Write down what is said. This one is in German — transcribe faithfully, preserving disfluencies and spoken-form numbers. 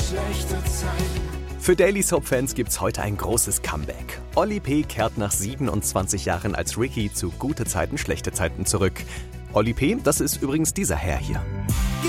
schlechte Zeiten. Für Daily Soap-Fans gibt's heute ein großes Comeback. Oli P. kehrt nach siebenundzwanzig Jahren als Ricky zu Gute Zeiten, schlechte Zeiten zurück. Oli P., das ist übrigens dieser Herr hier.